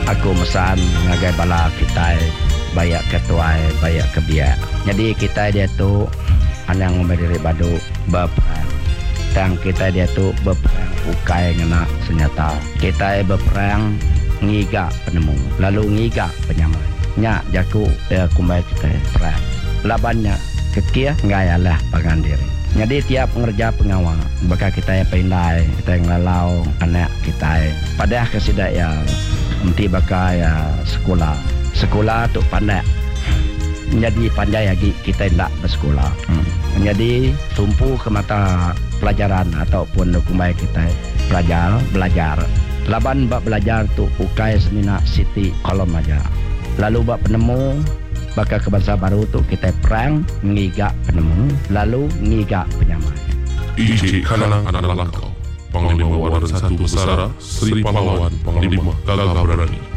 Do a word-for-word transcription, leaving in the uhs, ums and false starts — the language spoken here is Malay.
aku mesan ngagai bala kita bayak ketuai bayak kebiak. Jadi kita dia tu anang berdiri badu berperang. Dan kita dia tu berperang ukai ngena senjata. Kita berperang ngiga penemu lalu ngiga penyamai. Nya jaku ya kumbai kita perang. Labannya kekia ngayalah pangan diri. Jadi tiap pengerja pengawal bakal kita pindai kita yang lalau anak kita pada kesidak ya mesti bakal ya sekolah sekolah tu pandai menjadi pandai lagi kita tidak bersekolah hmm. Menjadi tumpu ke mata pelajaran ataupun kumbai kita belajar belajar laban bak belajar tu ukai semina siti kolom aja lalu bak penemu bakal ke bangsa baru tu kita perang ngigak penemu lalu ngigak penyamai. I J Kanang adalah kau Panglima Waran Satu Besara Sri Pahlawan Panglima Gagah Berani.